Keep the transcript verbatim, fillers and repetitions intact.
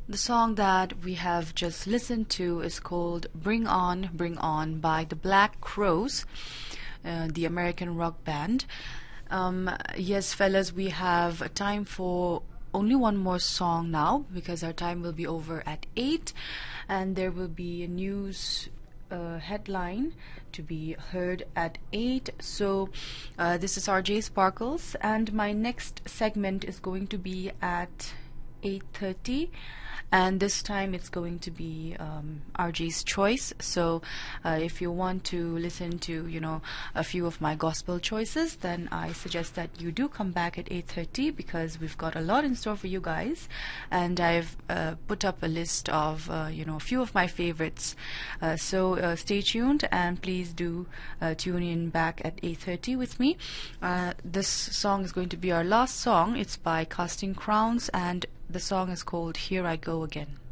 The song that we have just listened to is called Bring On, Bring On by the Black Crowes, uh, the American rock band. Um, yes, fellas, we have time for only one more song now because our time will be over at eight, and there will be a news uh, headline to be heard at eight. So uh, this is R J Sparkles, and my next segment is going to be at eight thirty, and this time it's going to be um, R J's choice. So uh, if you want to listen to, you know, a few of my gospel choices, then I suggest that you do come back at eight thirty because we've got a lot in store for you guys, and I've uh, put up a list of uh, you know, a few of my favorites. Uh, so uh, stay tuned, and please do uh, tune in back at eight thirty with me. Uh, this song is going to be our last song. It's by Casting Crowns, and the song is called Here I Go Again.